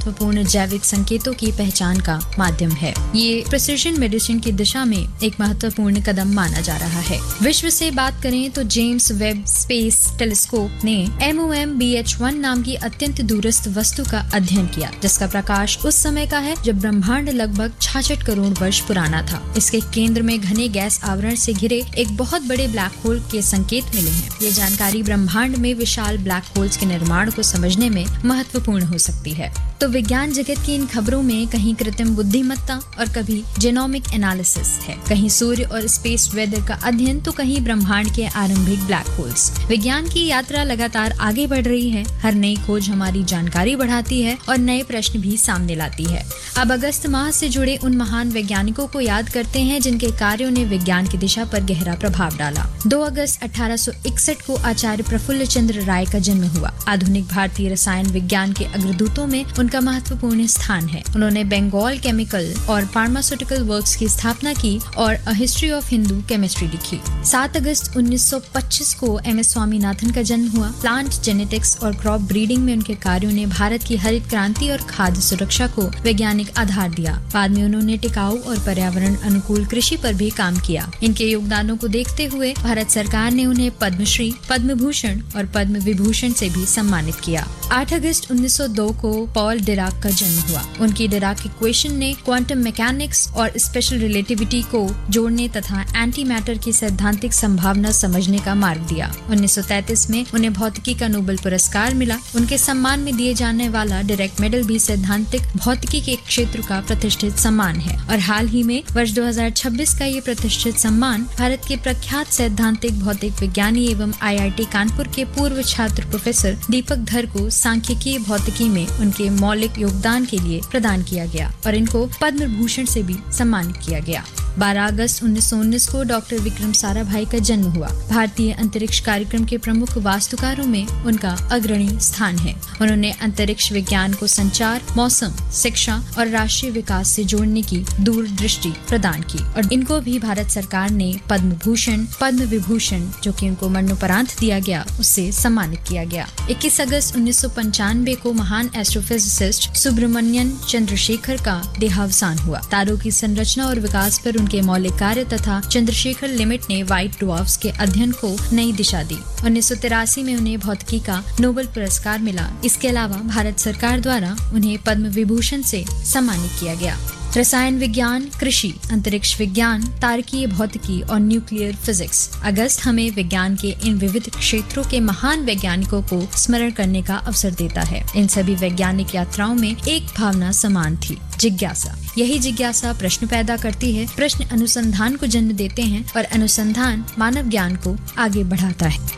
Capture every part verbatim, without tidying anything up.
महत्वपूर्ण जैविक संकेतों की पहचान का माध्यम है। ये प्रिसिजन मेडिसिन की दिशा में एक महत्वपूर्ण कदम माना जा रहा है। विश्व से बात करें तो जेम्स वेब स्पेस टेलीस्कोप ने M O M B H one नाम की अत्यंत दूरस्थ वस्तु का अध्ययन किया, जिसका प्रकाश उस समय का है जब ब्रह्मांड लगभग छियासठ करोड़ वर्ष पुराना था। इसके केंद्र में घने गैस आवरण से घिरे एक बहुत बड़े ब्लैक होल के संकेत मिले हैं। ये जानकारी ब्रह्मांड में विशाल ब्लैक होल्स के निर्माण को समझने में महत्वपूर्ण हो सकती है। तो विज्ञान जगत की इन खबरों में कहीं कृत्रिम बुद्धिमत्ता और कभी जेनोमिक एनालिसिस है, कहीं सूर्य और स्पेस वेदर का अध्ययन तो कहीं ब्रह्मांड के आरंभिक ब्लैक होल्स। विज्ञान की यात्रा लगातार आगे बढ़ रही है। हर नई खोज हमारी जानकारी बढ़ाती है और नए प्रश्न भी सामने लाती है। अब अगस्त माह से जुड़े उन महान वैज्ञानिकों को याद करते हैं जिनके कार्यों ने विज्ञान की दिशा पर गहरा प्रभाव डाला। दो अगस्त अठारह सौ इकसठ को आचार्य प्रफुल्ल चंद्र राय का जन्म हुआ। आधुनिक भारतीय रसायन विज्ञान के अग्रदूतों में उनका महत्वपूर्ण स्थान है। उन्होंने बंगाल केमिकल और फार्मास्यूटिकल वर्क्स की स्थापना की और a history of Hindu chemistry लिखी। सात अगस्त उन्नीस सौ पच्चीस को एम एस स्वामीनाथन का जन्म हुआ। प्लांट जेनेटिक्स और क्रॉप ब्रीडिंग में उनके कार्यों ने भारत की हरित क्रांति और खाद्य सुरक्षा को वैज्ञानिक आधार दिया। बाद में उन्होंने टिकाऊ और पर्यावरण अनुकूल कृषि पर भी काम किया। इनके योगदानों को देखते हुए भारत सरकार ने उन्हें पद्मश्री, पद्म भूषण और पद्म विभूषण से भी सम्मानित किया। आठ अगस्त उन्नीस सौ दो को पॉल डिराक का जन्म हुआ। उनकी डिराक इक्वेशन ने क्वांटम मैकेनिक्स और स्पेशल रिलेटिविटी को जोड़ने तथा एंटी मैटर की सैद्धांतिक संभावना समझने का मार्ग दिया। उन्नीस सौ तैंतीस में उन्हें भौतिकी का नोबेल पुरस्कार मिला। उनके सम्मान में दिए जाने वाला डायरेक्ट मेडल भी सैद्धांतिक भौतिकी के क्षेत्र का प्रतिष्ठित सम्मान है और हाल ही में वर्ष दो हज़ार छब्बीस का ये प्रतिष्ठित सम्मान भारत के प्रख्यात सैद्धांतिक भौतिक विज्ञानी एवं आई आई टी कानपुर के पूर्व छात्र प्रोफेसर दीपक धर को सांख्यिकीय भौतिकी में उनके मौलिक योगदान के लिए प्रदान किया गया और इनको पद्म भूषण से भी सम्मानित किया गया। बारह अगस्त उन्नीस सौ उन्नीस को डॉक्टर विक्रम साराभाई का जन्म हुआ। भारतीय अंतरिक्ष कार्यक्रम के प्रमुख वास्तुकारों में उनका अग्रणी स्थान है। उन्होंने अंतरिक्ष विज्ञान को संचार, मौसम, शिक्षा और राष्ट्रीय विकास से जोड़ने की दूरदृष्टि प्रदान की और इनको भी भारत सरकार ने पद्म भूषण, पद्म विभूषण जो कि उनको मरणोपरांत दिया गया, उससे सम्मानित किया गया। इक्कीस अगस्त उन्नीस सौ पंचानवे को महान एस्ट्रोफिजिसिस्ट सुब्रमण्यन चंद्रशेखर का देहावसान हुआ। तारों की संरचना और विकास पर के मौलिक कार्य तथा चंद्रशेखर लिमिट ने व्हाइट ड्वार्फ्स के अध्ययन को नई दिशा दी। उन्नीस सौ तिरासी में उन्हें भौतिकी का नोबेल पुरस्कार मिला। इसके अलावा भारत सरकार द्वारा उन्हें पद्म विभूषण से सम्मानित किया गया। रसायन विज्ञान, कृषि, अंतरिक्ष विज्ञान, तारकीय भौतिकी और न्यूक्लियर फिजिक्स। अगस्त हमें विज्ञान के इन विविध क्षेत्रों के महान वैज्ञानिकों को स्मरण करने का अवसर देता है। इन सभी वैज्ञानिक यात्राओं में एक भावना समान थी, जिज्ञासा। यही जिज्ञासा प्रश्न पैदा करती है, प्रश्न अनुसंधान को जन्म देते हैं और अनुसंधान मानव ज्ञान को आगे बढ़ाता है।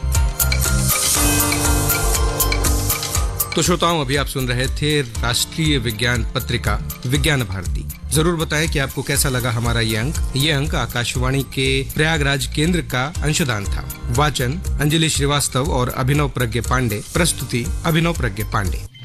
तो श्रोताओं, अभी आप सुन रहे थे राष्ट्रीय विज्ञान पत्रिका विज्ञान भारती। जरूर बताएं कि आपको कैसा लगा हमारा ये अंक। ये अंक आकाशवाणी के प्रयागराज केंद्र का अंशदान था। वाचन अंजलि श्रीवास्तव और अभिनव प्रज्ञ पांडे। प्रस्तुति अभिनव प्रज्ञ पांडे।